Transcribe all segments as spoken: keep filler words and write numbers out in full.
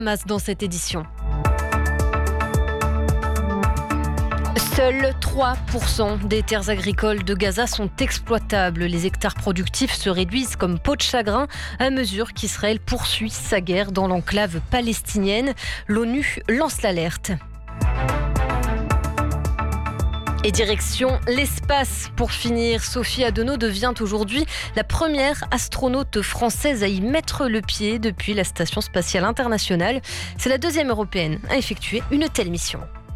Masse dans cette édition. Seuls trois pour cent des terres agricoles de Gaza sont exploitables. Les hectares productifs se réduisent comme peau de chagrin à mesure qu'Israël poursuit sa guerre dans l'enclave palestinienne. L'ONU lance l'alerte. Et direction l'espace. Pour finir, Sophie Adenau devient aujourd'hui la première astronaute française à y mettre le pied depuis la Station spatiale internationale. C'est la deuxième européenne à effectuer une telle mission.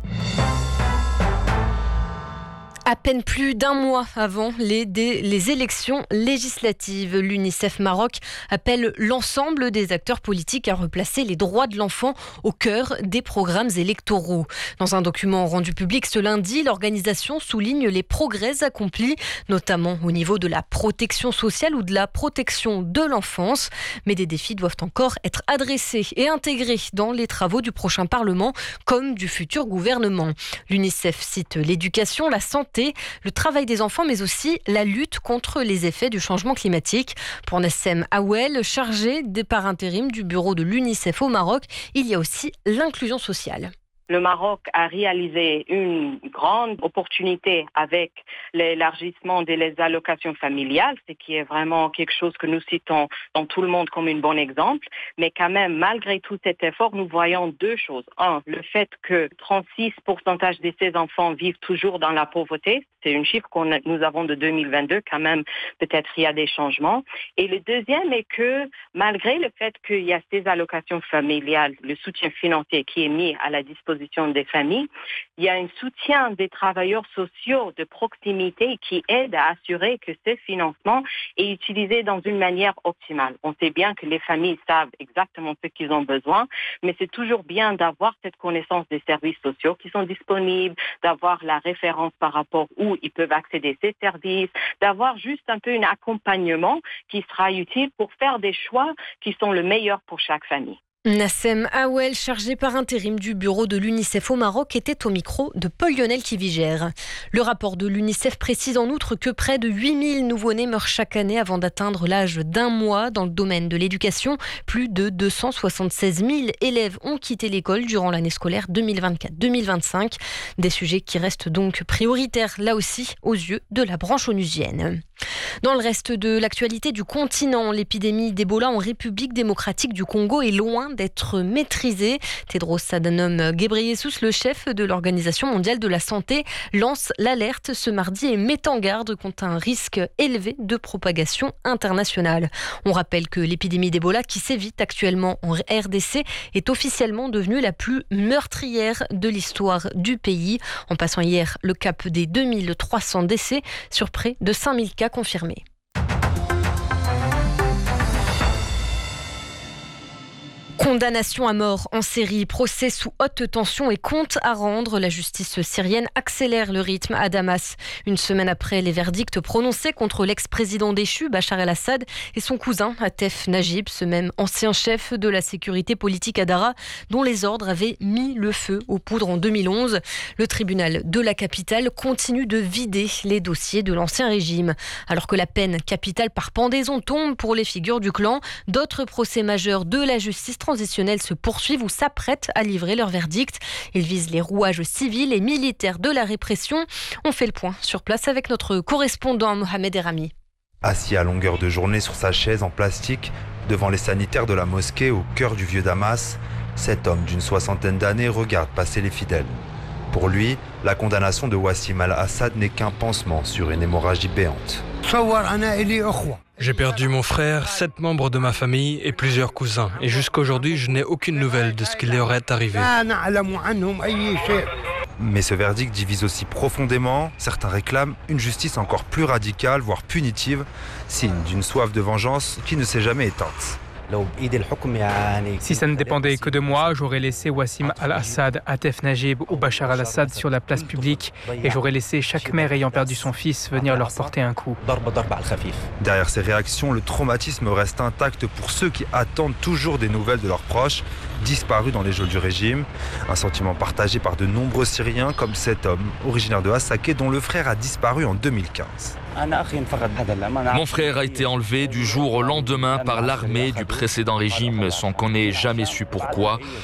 À peine plus d'un mois avant les, des, les élections législatives, l'UNICEF Maroc appelle l'ensemble des acteurs politiques à replacer les droits de l'enfant au cœur des programmes électoraux. Dans un document rendu public ce lundi, l'organisation souligne les progrès accomplis, notamment au niveau de la protection sociale ou de la protection de l'enfance. Mais des défis doivent encore être adressés et intégrés dans les travaux du prochain Parlement comme du futur gouvernement. L'UNICEF cite l'éducation, la santé, le travail des enfants, mais aussi la lutte contre les effets du changement climatique. Pour Nassem Awel, chargé par intérim du bureau de l'UNICEF au Maroc, il y a aussi l'inclusion sociale. Le Maroc a réalisé une grande opportunité avec l'élargissement des allocations familiales, ce qui est vraiment quelque chose que nous citons dans tout le monde comme un bon exemple. Mais quand même, malgré tout cet effort, nous voyons deux choses. Un, le fait que trente-six pour cent de ces enfants vivent toujours dans la pauvreté. C'est un chiffre que nous avons de deux mille vingt-deux. Quand même, peut-être il y a des changements. Et le deuxième est que malgré le fait qu'il y a ces allocations familiales, le soutien financier qui est mis à la disposition des familles, il y a un soutien des travailleurs sociaux de proximité qui aide à assurer que ce financement est utilisé dans une manière optimale. On sait bien que les familles savent exactement ce qu'ils ont besoin, mais c'est toujours bien d'avoir cette connaissance des services sociaux qui sont disponibles, d'avoir la référence par rapport où ils peuvent accéder à ces services, d'avoir juste un peu un accompagnement qui sera utile pour faire des choix qui sont le meilleur pour chaque famille. Nassem Awel, chargé par intérim du bureau de l'UNICEF au Maroc, était au micro de Paul-Lionel Kivigère. Le rapport de l'UNICEF précise en outre que près de huit mille nouveau-nés meurent chaque année avant d'atteindre l'âge d'un mois. Dans le domaine de l'éducation, plus de deux cent soixante-seize mille élèves ont quitté l'école durant l'année scolaire deux mille vingt-quatre deux mille vingt-cinq. Des sujets qui restent donc prioritaires, là aussi, aux yeux de la branche onusienne. Dans le reste de l'actualité du continent, l'épidémie d'Ebola en République démocratique du Congo est loin d'être maîtrisée. Tedros Adhanom Ghebreyesus, le chef de l'Organisation mondiale de la santé, lance l'alerte ce mardi et met en garde contre un risque élevé de propagation internationale. On rappelle que l'épidémie d'Ebola qui sévit actuellement en R D C est officiellement devenue la plus meurtrière de l'histoire du pays, en passant hier le cap des deux mille trois cents décès sur près de cinq mille cas confirmés. Condamnation à mort en série, procès sous haute tension et compte à rendre. La justice syrienne accélère le rythme à Damas. Une semaine après les verdicts prononcés contre l'ex-président déchu Bachar el-Assad et son cousin Atef Najib, ce même ancien chef de la sécurité politique à Daraa, dont les ordres avaient mis le feu aux poudres en deux mille onze. Le tribunal de la capitale continue de vider les dossiers de l'ancien régime. Alors que la peine capitale par pendaison tombe pour les figures du clan, d'autres procès majeurs de la justice transitionnels se poursuivent ou s'apprêtent à livrer leur verdict. Ils visent les rouages civils et militaires de la répression. On fait le point sur place avec notre correspondant Mohamed Erami. Assis à longueur de journée sur sa chaise en plastique, devant les sanitaires de la mosquée au cœur du vieux Damas, cet homme d'une soixantaine d'années regarde passer les fidèles. Pour lui, la condamnation de Wassim al-Assad n'est qu'un pansement sur une hémorragie béante. J'ai perdu mon frère, sept membres de ma famille et plusieurs cousins. Et jusqu'à aujourd'hui, je n'ai aucune nouvelle de ce qui leur est arrivé. Mais ce verdict divise aussi profondément. Certains réclament une justice encore plus radicale, voire punitive, signe d'une soif de vengeance qui ne s'est jamais éteinte. Si ça ne dépendait que de moi, j'aurais laissé Wassim al-Assad, Atef Najib ou Bachar al-Assad sur la place publique et j'aurais laissé chaque mère ayant perdu son fils venir leur porter un coup. Derrière ces réactions, le traumatisme reste intact pour ceux qui attendent toujours des nouvelles de leurs proches. disparu dans les geôles du régime. Un sentiment partagé par de nombreux Syriens comme cet homme, originaire de Hassaké, dont le frère a disparu en deux mille quinze. Mon frère a été enlevé du jour au lendemain par l'armée du précédent régime sans qu'on ait jamais su pourquoi.